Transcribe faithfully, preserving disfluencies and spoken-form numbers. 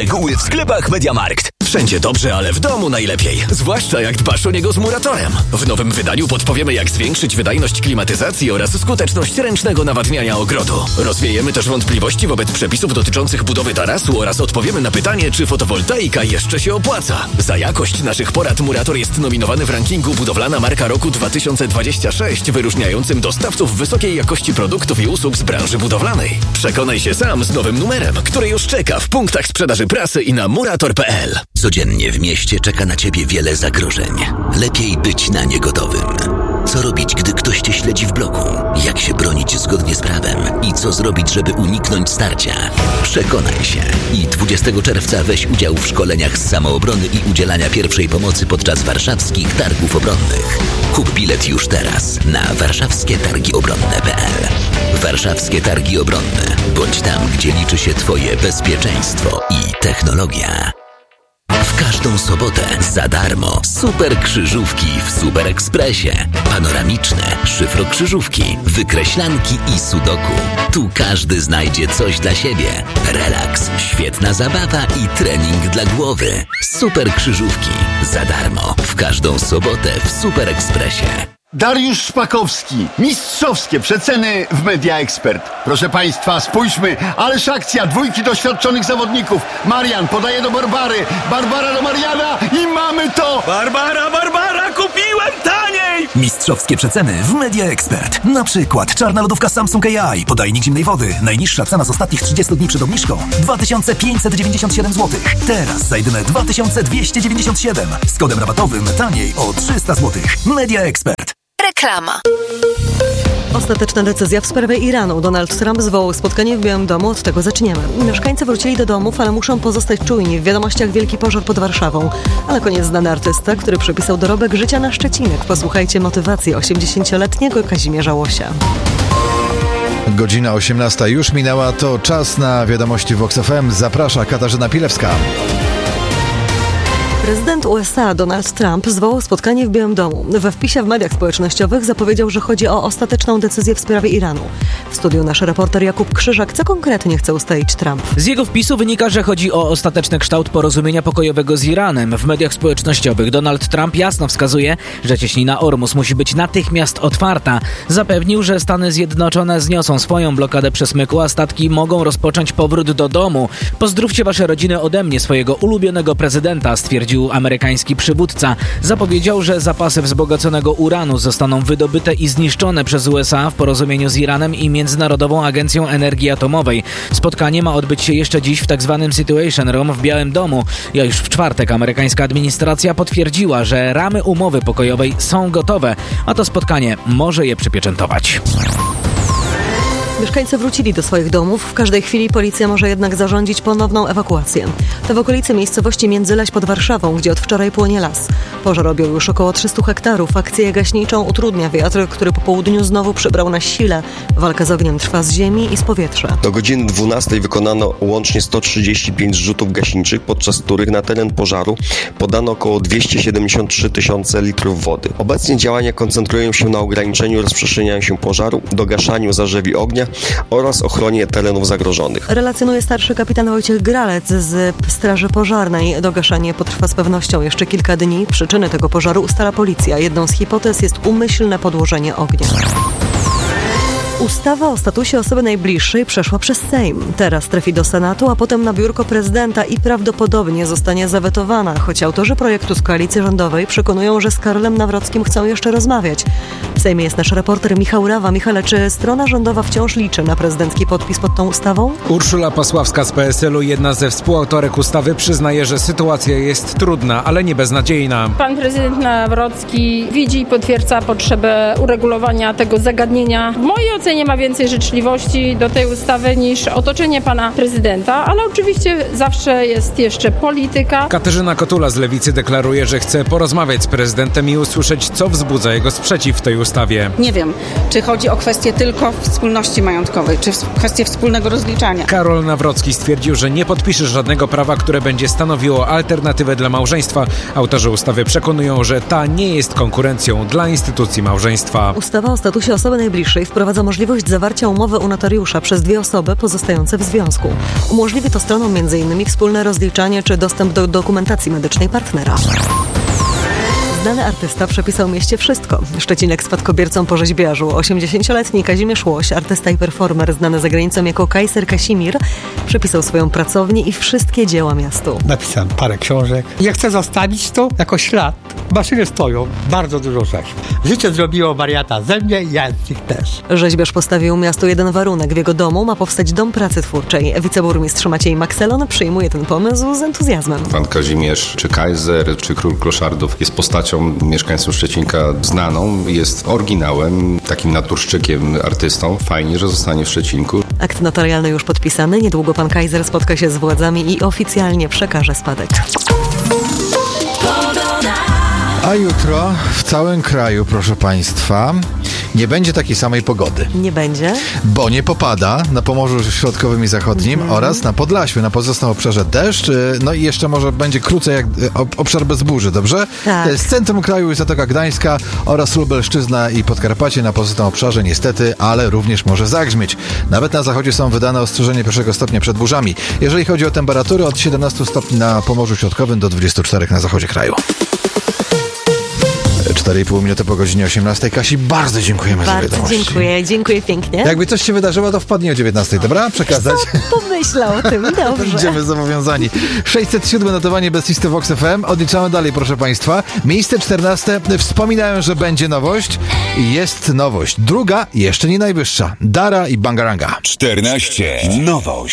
Szczegóły w sklepach MediaMarkt. Wszędzie dobrze, ale w domu najlepiej. Zwłaszcza jak dbasz o niego z Muratorem. W nowym wydaniu podpowiemy, jak zwiększyć wydajność klimatyzacji oraz skuteczność ręcznego nawadniania ogrodu. Rozwiejemy też wątpliwości wobec przepisów dotyczących budowy tarasu oraz odpowiemy na pytanie, czy fotowoltaika jeszcze się opłaca. Za jakość naszych porad Murator jest nominowany w rankingu Budowlana Marka Roku dwa tysiące dwudziestego szóstego, wyróżniającym dostawców wysokiej jakości produktów i usług z branży budowlanej. Przekonaj się sam z nowym numerem, który już czeka w punktach sprzedaży prasy i na murator kropka p l. Codziennie w mieście czeka na ciebie wiele zagrożeń. Lepiej być na nie gotowym. Co robić, gdy ktoś cię śledzi w bloku? Jak się bronić zgodnie z prawem? I co zrobić, żeby uniknąć starcia? Przekonaj się i dwudziestego czerwca weź udział w szkoleniach z samoobrony i udzielania pierwszej pomocy podczas warszawskich targów obronnych. Kup bilet już teraz na warszawskie targi obronne kropka p l. Warszawskie Targi Obronne. Bądź tam, gdzie liczy się twoje bezpieczeństwo i technologia. W każdą sobotę za darmo super krzyżówki w Super Ekspresie. Panoramiczne, szyfrokrzyżówki, wykreślanki i sudoku. Tu każdy znajdzie coś dla siebie. Relaks, świetna zabawa i trening dla głowy. Super krzyżówki za darmo w każdą sobotę w Super Ekspresie. Dariusz Szpakowski. Mistrzowskie przeceny w Media Expert. Proszę Państwa, spójrzmy. Ależ akcja, dwójki doświadczonych zawodników. Marian podaje do Barbary. Barbara do Mariana i mamy to! Barbara, Barbara, kupiłem taniej! Mistrzowskie przeceny w Media Expert. Na przykład czarna lodówka Samsung A I, podajnik zimnej wody. Najniższa cena z ostatnich trzydziestu dni przed obniżką dwa tysiące pięćset dziewięćdziesiąt siedem złotych. Teraz za jedyne dwa tysiące dwieście dziewięćdziesiąt siedem. Z kodem rabatowym taniej o trzysta złotych. Media Expert. Reklama. Ostateczna decyzja w sprawie Iranu. Donald Trump zwołał spotkanie w Białym Domu. Od tego zaczniemy. Mieszkańcy wrócili do domów, ale muszą pozostać czujni. W wiadomościach wielki pożar pod Warszawą. Ale koniec znany artysta, który przypisał dorobek życia na Szczecinek. Posłuchajcie motywacji osiemdziesięcioletniego Kazimierza Łosia. Godzina osiemnasta już minęła. To czas na wiadomości Vox F M. Zaprasza Katarzyna Pilewska. Prezydent U S A Donald Trump zwołał spotkanie w Białym Domu. We wpisie w mediach społecznościowych zapowiedział, że chodzi o ostateczną decyzję w sprawie Iranu. W studiu nasz reporter Jakub Krzyżak. Co konkretnie chce ustalić Trump? Z jego wpisu wynika, że chodzi o ostateczny kształt porozumienia pokojowego z Iranem. W mediach społecznościowych Donald Trump jasno wskazuje, że cieśnina Ormus musi być natychmiast otwarta. Zapewnił, że Stany Zjednoczone zniosą swoją blokadę przesmyku, a statki mogą rozpocząć powrót do domu. Pozdrówcie wasze rodziny ode mnie, swojego ulubionego prezydenta, stwierdził amerykański przywódca. Zapowiedział, że zapasy wzbogaconego uranu zostaną wydobyte i zniszczone przez U S A w porozumieniu z Iranem i Międzynarodową Agencją Energii Atomowej. Spotkanie ma odbyć się jeszcze dziś w tzw. Situation Room w Białym Domu. Ja już w czwartek amerykańska administracja potwierdziła, że ramy umowy pokojowej są gotowe, a to spotkanie może je przypieczętować. Mieszkańcy wrócili do swoich domów. W każdej chwili policja może jednak zarządzić ponowną ewakuację. To w okolicy miejscowości Międzyleś pod Warszawą, gdzie od wczoraj płonie las. Pożar objął już około trzystu hektarów. Akcję gaśniczą utrudnia wiatr, który po południu znowu przybrał na sile. Walka z ogniem trwa z ziemi i z powietrza. Do godziny dwunastej wykonano łącznie sto trzydzieści pięć zrzutów gaśniczych, podczas których na teren pożaru podano około dwieście siedemdziesiąt trzy tysiące litrów wody. Obecnie działania koncentrują się na ograniczeniu rozprzestrzeniania się pożaru, dogaszaniu zarzewi ognia oraz ochronie terenów zagrożonych. Relacjonuje starszy kapitan Wojciech Gralec z Straży Pożarnej. Dogaszanie potrwa z pewnością jeszcze kilka dni. Przyczyny tego pożaru ustala policja. Jedną z hipotez jest umyślne podłożenie ognia. Ustawa o statusie osoby najbliższej przeszła przez Sejm. Teraz trafi do Senatu, a potem na biurko prezydenta i prawdopodobnie zostanie zawetowana, choć autorzy projektu z koalicji rządowej przekonują, że z Karolem Nawrockim chcą jeszcze rozmawiać. W Sejmie jest nasz reporter Michał Rawa. Michale, czy strona rządowa wciąż liczy na prezydencki podpis pod tą ustawą? Urszula Pasławska z P S L u, jedna ze współautorek ustawy, przyznaje, że sytuacja jest trudna, ale nie beznadziejna. Pan prezydent Nawrocki widzi i potwierdza potrzebę uregulowania tego zagadnienia. W mojej ocenie nie ma więcej życzliwości do tej ustawy niż otoczenie pana prezydenta, ale oczywiście zawsze jest jeszcze polityka. Katarzyna Kotula z Lewicy deklaruje, że chce porozmawiać z prezydentem i usłyszeć, co wzbudza jego sprzeciw w tej ustawie. Nie wiem, czy chodzi o kwestię tylko wspólności majątkowej, czy kwestię wspólnego rozliczania. Karol Nawrocki stwierdził, że nie podpisze żadnego prawa, które będzie stanowiło alternatywę dla małżeństwa. Autorzy ustawy przekonują, że ta nie jest konkurencją dla instytucji małżeństwa. Ustawa o statusie osoby najbliższej wprowadza możliwość możliwość zawarcia umowy u notariusza przez dwie osoby pozostające w związku. Umożliwi to stronom między innymi wspólne rozliczanie czy dostęp do dokumentacji medycznej partnera. Znany artysta przepisał mieście wszystko. Szczecinek spadkobiercą po rzeźbiarzu. osiemdziesięcioletni Kazimierz Łoś, artysta i performer znany za granicą jako Kajser Kasimir, przepisał swoją pracownię i wszystkie dzieła miastu. Napisałem parę książek. Ja chcę zostawić to jako ślad. Maszyny stoją, bardzo dużo rzeźb. Życie zrobiło wariata ze mnie i ja z nich też. Rzeźbiarz postawił miastu jeden warunek. W jego domu ma powstać dom pracy twórczej. Wiceburmistrz Maciej Makselon przyjmuje ten pomysł z entuzjazmem. Pan Kazimierz, czy Kajzer, czy Król Kloszardów jest postacią mieszkańców Szczecinka znaną, jest oryginałem, takim naturszczykiem, artystą. Fajnie, że zostanie w Szczecinku. Akt notarialny już podpisany. Niedługo pan Kajzer spotka się z władzami i oficjalnie przekaże spadek. A jutro w całym kraju, proszę Państwa, nie będzie takiej samej pogody. Nie będzie? Bo nie popada na Pomorzu Środkowym i Zachodnim mm. oraz na Podlasiu. Na pozostałym obszarze deszcz, no i jeszcze może będzie krócej jak obszar bez burzy, dobrze? Tak. Z centrum kraju jest Zatoka Gdańska oraz Lubelszczyzna i Podkarpacie. Na pozostałym obszarze niestety, ale również może zagrzmieć. Nawet na zachodzie są wydane ostrzeżenie pierwszego stopnia przed burzami. Jeżeli chodzi o temperatury, od siedemnastu stopni na Pomorzu Środkowym do dwudziestu czterech na zachodzie kraju. cztery i pół minuty po godzinie osiemnastej. Kasi, bardzo dziękujemy bardzo za wiadomości. dziękuję, dziękuję pięknie. Jakby coś się wydarzyło, to wpadnie o dziewiętnastej, dobra? Przekazać? Co pomyślał o tym, dobrze. Będziemy zobowiązani. sześćset siedem notowanie bez listy Vox F M. Odliczamy dalej, proszę Państwa. Miejsce czternaste. Wspominałem, że będzie nowość. I jest nowość. Druga, jeszcze nie najwyższa. Dara i Bangaranga. czternaście. Nowość.